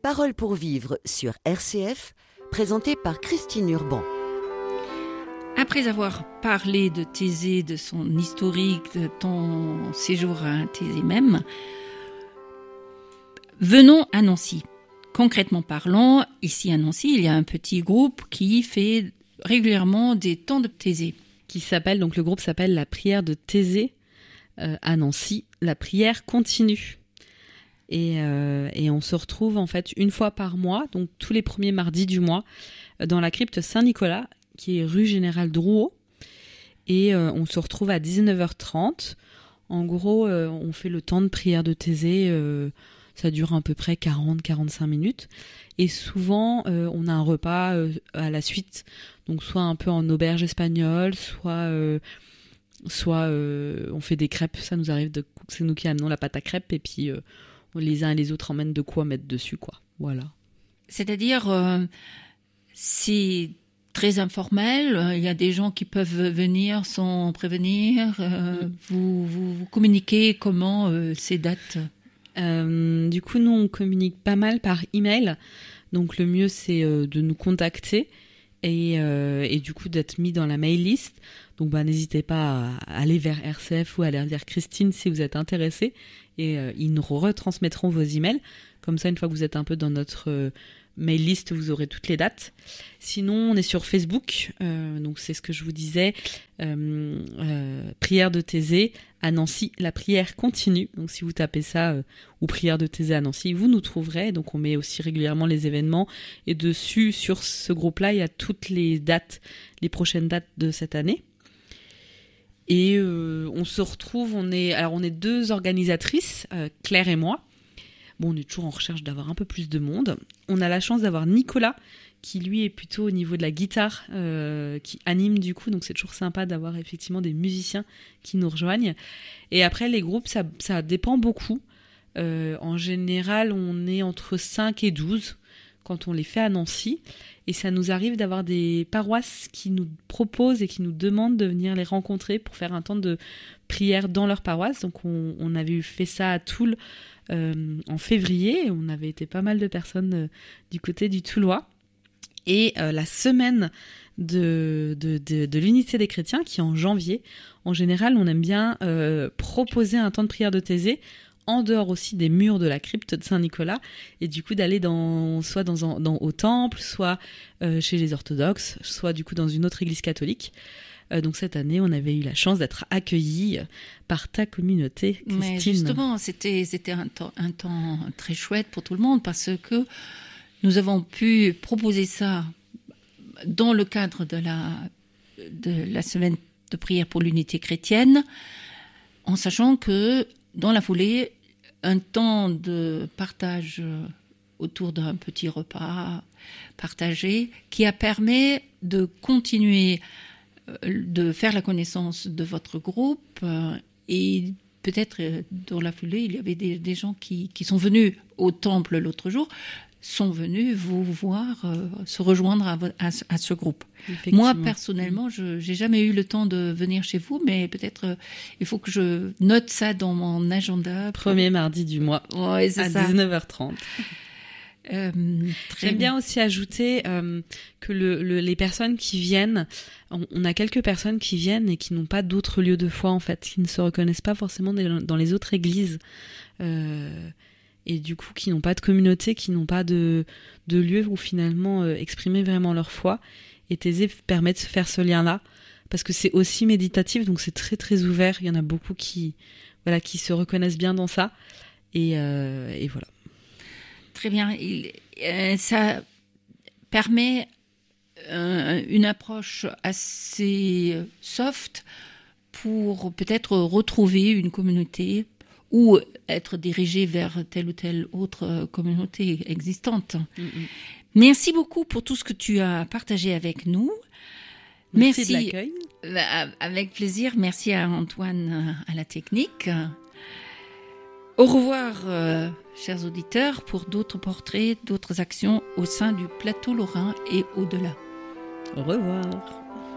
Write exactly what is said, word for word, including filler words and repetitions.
Paroles pour vivre sur R C F, présenté par Christine Urban. Après avoir parlé de Thésée, de son historique, de ton séjour à Thésée même, venons à Nancy. Concrètement parlant, ici à Nancy, il y a un petit groupe qui fait régulièrement des temps de Thésée. Qui s'appelle, donc le groupe s'appelle la prière de Thésée euh, à Nancy, la prière continue. Et, euh, et on se retrouve en fait une fois par mois, donc tous les premiers mardis du mois, dans la crypte Saint-Nicolas, qui est rue Général Drouot. Et euh, on se retrouve à dix-neuf heures trente. En gros, euh, on fait le temps de prière de Thésée, euh, ça dure à peu près quarante à quarante-cinq minutes. Et souvent, euh, on a un repas euh, à la suite, donc soit un peu en auberge espagnole, soit... Euh, soit euh, on fait des crêpes, ça nous arrive, de, c'est nous qui amenons la pâte à crêpes, et puis... Euh, les uns et les autres emmènent de quoi mettre dessus, quoi. Voilà. C'est-à-dire, euh, c'est très informel. Il y a des gens qui peuvent venir sans prévenir. Euh, mmh. vous, vous, vous communiquez comment euh, ces dates euh, Du coup, nous, on communique pas mal par email. Donc, le mieux, c'est euh, de nous contacter et, euh, et du coup, d'être mis dans la mail list. Donc, bah, n'hésitez pas à aller vers R C F ou à aller vers Christine si vous êtes intéressé. Et euh, ils nous retransmettront vos emails. Comme ça, une fois que vous êtes un peu dans notre euh, mail list, vous aurez toutes les dates. Sinon, on est sur Facebook. Euh, donc, c'est ce que je vous disais. Euh, euh, prière de Thésée à Nancy. La prière continue. Donc, si vous tapez ça, euh, ou prière de Thésée à Nancy, vous nous trouverez. Donc, on met aussi régulièrement les événements. Et dessus, sur ce groupe-là, il y a toutes les dates, les prochaines dates de cette année. Et euh, on se retrouve, on est, alors on est deux organisatrices, euh, Claire et moi. Bon, on est toujours en recherche d'avoir un peu plus de monde. On a la chance d'avoir Nicolas, qui lui est plutôt au niveau de la guitare, euh, qui anime du coup. Donc c'est toujours sympa d'avoir effectivement des musiciens qui nous rejoignent. Et après, les groupes, ça, ça dépend beaucoup. Euh, en général, on est entre cinq et douze quand on les fait à Nancy. Et ça nous arrive d'avoir des paroisses qui nous proposent et qui nous demandent de venir les rencontrer pour faire un temps de prière dans leur paroisse. Donc on, on avait fait ça à Toul euh, en février. Et on avait été pas mal de personnes euh, du côté du Toulois. Et euh, la semaine de, de, de, de l'unité des chrétiens, qui est en janvier, en général, on aime bien euh, proposer un temps de prière de Thésée en dehors aussi des murs de la crypte de Saint-Nicolas, et du coup d'aller dans, soit dans, dans, au temple, soit euh, chez les orthodoxes, soit du coup dans une autre église catholique. Euh, donc cette année, on avait eu la chance d'être accueillis par ta communauté, Christine. Mais justement, c'était, c'était un, temps, un temps très chouette pour tout le monde, parce que nous avons pu proposer ça dans le cadre de la, de la semaine de prière pour l'unité chrétienne, en sachant que dans la foulée, un temps de partage autour d'un petit repas partagé qui a permis de continuer de faire la connaissance de votre groupe, et peut-être dans la foulée, il y avait des, des gens qui, qui sont venus au temple l'autre jour, sont venus vous voir, euh, se rejoindre à, à, à ce groupe. Moi, personnellement, je n'ai jamais eu le temps de venir chez vous, mais peut-être euh, il faut que je note ça dans mon agenda. Premier mardi du mois, ouais, c'est à ça. dix-neuf heures trente. Euh, J'aime bien aussi ajouter euh, que le, le, les personnes qui viennent, on, on a quelques personnes qui viennent et qui n'ont pas d'autres lieux de foi, en fait, qui ne se reconnaissent pas forcément dans les autres églises. Euh, et du coup qui n'ont pas de communauté, qui n'ont pas de, de lieu où finalement euh, exprimer vraiment leur foi. Et Thésée permet de faire ce lien-là, parce que c'est aussi méditatif, donc c'est très très ouvert. Il y en a beaucoup qui, voilà, qui se reconnaissent bien dans ça. Et, euh, et voilà. Très bien. Il, euh, ça permet euh, une approche assez soft pour peut-être retrouver une communauté ou être dirigé vers telle ou telle autre communauté existante. Mm-hmm. Merci beaucoup pour tout ce que tu as partagé avec nous. Merci, Merci de l'accueil. Avec plaisir. Merci à Antoine à la technique. Au revoir, euh, chers auditeurs, pour d'autres portraits, d'autres actions au sein du plateau lorrain et au-delà. Au revoir.